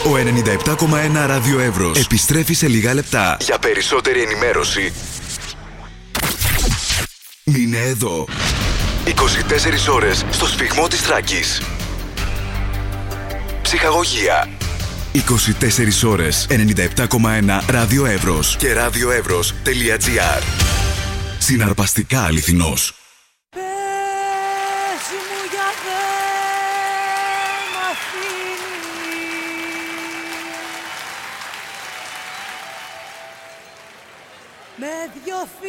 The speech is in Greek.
Ο 97,1 Ράδιο Εύρος επιστρέφει σε λίγα λεπτά. Για περισσότερη ενημέρωση, μείνε εδώ. 24 ώρες στο σφιγμό της Θράκης. Ψυχαγωγία. 24 ώρες 97,1 Ράδιο Εύρος και radioevros.gr. Συναρπαστικά αληθινός. Πες μου γιατί μ' αφήνεις με δυο